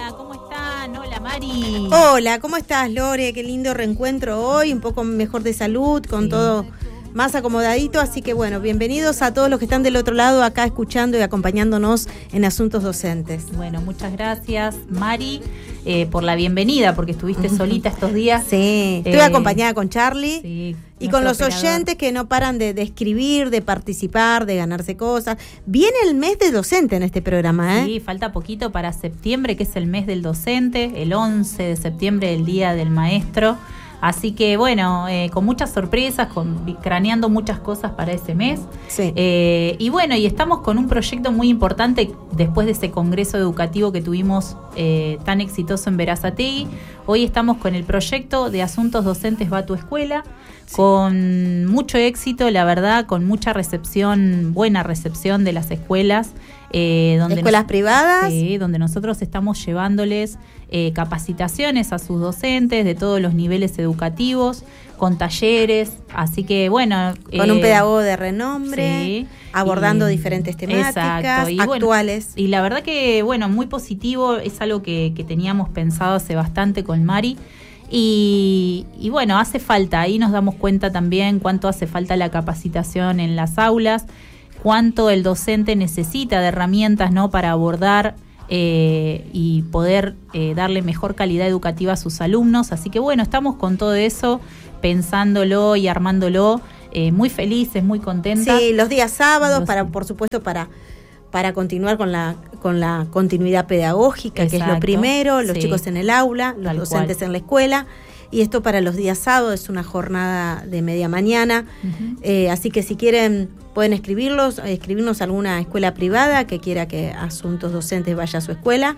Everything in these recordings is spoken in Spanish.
Hola, ¿cómo están? Hola, Mari. Hola, ¿cómo estás, Lore? Qué lindo reencuentro hoy, un poco mejor de salud, con todo más acomodadito, así que bueno, bienvenidos a todos los que están del otro lado acá escuchando y acompañándonos en Asuntos Docentes. Bueno, muchas gracias, Mari, por la bienvenida, porque estuviste solita estos días. Sí, estuve acompañada con Charlie. Sí, y con los oyentes que no paran de escribir, de participar, de ganarse cosas. Viene el mes de docente en este programa, ¿eh? Sí, falta poquito para septiembre, que es el mes del docente, el 11 de septiembre, el Día del Maestro. Así que bueno, con muchas sorpresas, craneando muchas cosas para ese mes. Sí. Y bueno, y estamos con un proyecto muy importante después de ese congreso educativo que tuvimos tan exitoso en Berazategui. Hoy estamos con el proyecto de Asuntos Docentes Va a tu Escuela, con mucho éxito, la verdad, con mucha recepción, buena recepción de las escuelas. ¿Escuelas privadas? Sí, donde nosotros estamos llevándoles capacitaciones a sus docentes de todos los niveles educativos, con talleres, así que bueno. Con un pedagogo de renombre, sí, abordando diferentes temáticas actuales. Bueno, y la verdad que, bueno, muy positivo, es algo que teníamos pensado hace bastante con Mari. Y bueno, hace falta, ahí nos damos cuenta también cuánto hace falta la capacitación en las aulas, cuánto el docente necesita de herramientas, ¿no?, para abordar y poder darle mejor calidad educativa a sus alumnos. Así que bueno, estamos con todo eso, pensándolo y armándolo, muy felices, muy contentas. Sí, los días sábados, por supuesto, para continuar con la continuidad pedagógica. Exacto, que es lo primero, los chicos en el aula, los docentes en la escuela. Y esto para los días sábados es una jornada de media mañana. Así que si quieren, pueden escribirnos a alguna escuela privada que quiera que Asuntos Docentes vaya a su escuela.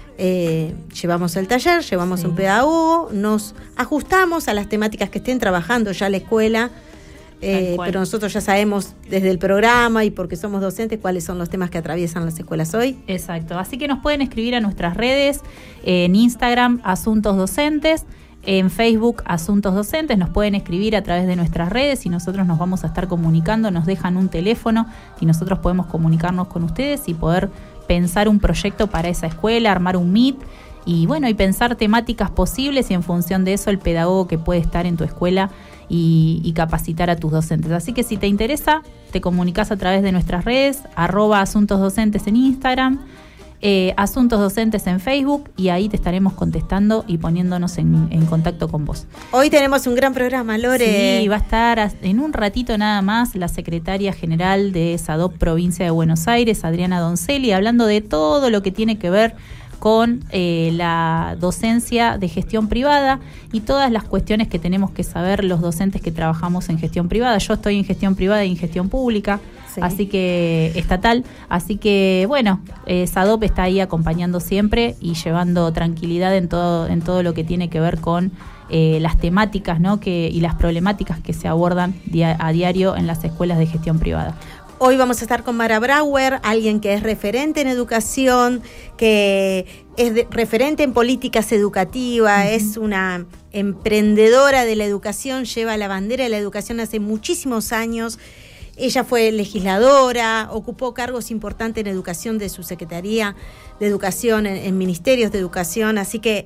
Llevamos el taller, llevamos un pedagogo, nos ajustamos a las temáticas que estén trabajando ya la escuela. Pero nosotros ya sabemos desde el programa y porque somos docentes cuáles son los temas que atraviesan las escuelas hoy. Exacto, así que nos pueden escribir a nuestras redes, en Instagram Asuntos Docentes, en Facebook Asuntos Docentes, nos pueden escribir a través de nuestras redes y nosotros nos vamos a estar comunicando, nos dejan un teléfono y nosotros podemos comunicarnos con ustedes y poder pensar un proyecto para esa escuela, armar un Meet y bueno, y pensar temáticas posibles y en función de eso el pedagogo que puede estar en tu escuela y capacitar a tus docentes. Así que si te interesa, te comunicas a través de nuestras redes, @asuntosdocentes en Instagram, Asuntos Docentes en Facebook, y ahí te estaremos contestando y poniéndonos en contacto con vos. Hoy tenemos un gran programa, Lore. Sí, va a estar en un ratito nada más la secretaria general de SADOP Provincia de Buenos Aires, Adriana Donzelli, hablando de todo lo que tiene que ver con la docencia de gestión privada y todas las cuestiones que tenemos que saber los docentes que trabajamos en gestión privada. Yo estoy en gestión privada y en gestión pública, así que estatal. Así que bueno, SADOP está ahí acompañando siempre y llevando tranquilidad en todo lo que tiene que ver con las temáticas, ¿no?, y las problemáticas que se abordan a diario en las escuelas de gestión privada. Hoy vamos a estar con Mara Brauer, alguien que es referente en educación, que es referente en políticas educativas, es una emprendedora de la educación, lleva la bandera de la educación hace muchísimos años. Ella fue legisladora, ocupó cargos importantes en educación de su Secretaría de Educación, en ministerios de educación, así que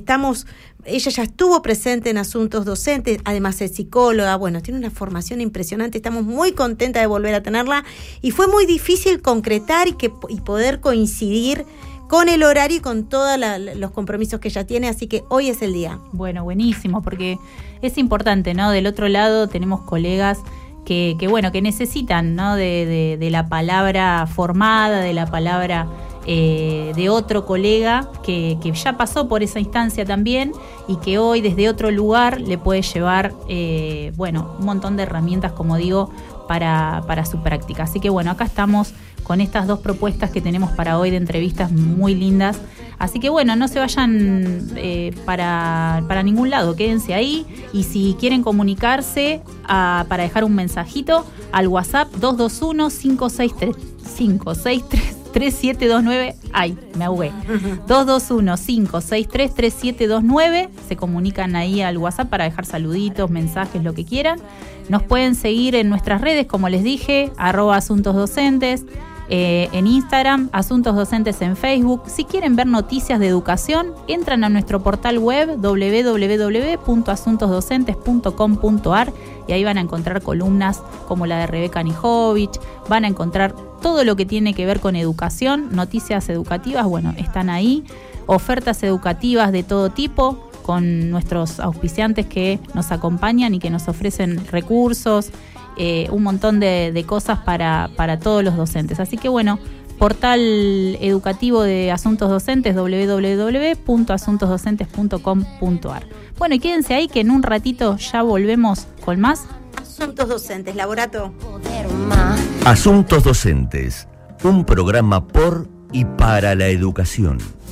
ella ya estuvo presente en Asuntos Docentes, además es psicóloga, bueno, tiene una formación impresionante, estamos muy contentas de volver a tenerla y fue muy difícil concretar y poder coincidir con el horario y con todos los compromisos que ella tiene, así que hoy es el día. Bueno, buenísimo, porque es importante, ¿no? Del otro lado tenemos colegas que necesitan, ¿no?, de la palabra formada, de la palabra de otro colega que ya pasó por esa instancia también y que hoy desde otro lugar le puede llevar un montón de herramientas, como digo, para su práctica. Así que bueno, acá estamos con estas dos propuestas que tenemos para hoy de entrevistas muy lindas. Así que bueno, no se vayan para ningún lado, quédense ahí y si quieren comunicarse para dejar un mensajito al WhatsApp 221-563-3729, ay, me ahogué, 221-563-3729, se comunican ahí al WhatsApp para dejar saluditos, mensajes, lo que quieran. Nos pueden seguir en nuestras redes, como les dije, @asuntosdocentes, en Instagram, Asuntos Docentes en Facebook. Si quieren ver noticias de educación, entran a nuestro portal web www.asuntosdocentes.com.ar y ahí van a encontrar columnas como la de Rebeca Nijovic, van a encontrar todo lo que tiene que ver con educación, noticias educativas, bueno, están ahí, ofertas educativas de todo tipo, con nuestros auspiciantes que nos acompañan y que nos ofrecen recursos, un montón de cosas para todos los docentes. Así que bueno, portal educativo de Asuntos Docentes, www.asuntosdocentes.com.ar. Bueno, y quédense ahí que en un ratito ya volvemos con más Asuntos Docentes, Laborato. Asuntos Docentes, un programa por y para la educación.